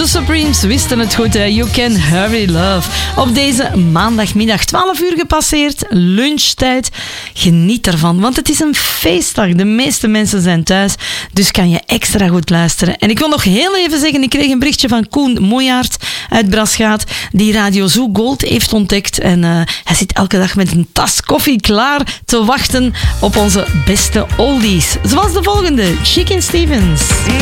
De Supremes wisten het goed, hè? You Can Hurry Love. Op deze maandagmiddag, 12 uur gepasseerd, lunchtijd. Geniet ervan, want het is een feestdag. De meeste mensen zijn thuis, dus kan je extra goed luisteren. En ik wil nog heel even zeggen, ik kreeg een berichtje van Koen Moejaert uit Brasgaat, die Radio Zoo Gold heeft ontdekt. En hij zit elke dag met een tas koffie klaar te wachten op onze beste oldies. Zoals de volgende, Chicken Stevens.